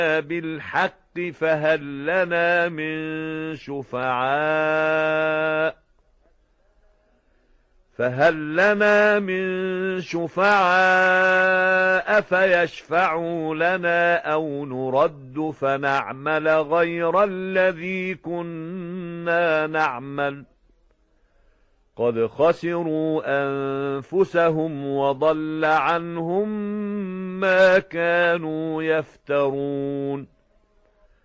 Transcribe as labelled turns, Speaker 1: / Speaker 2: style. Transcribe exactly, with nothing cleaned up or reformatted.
Speaker 1: بالحق فهل لنا من شفعاء فهل لنا من شفعاء فيشفعوا لنا أو نرد فنعمل غير الذي كنا نعمل قد خسروا أنفسهم وضل عنهم ما كانوا يفترون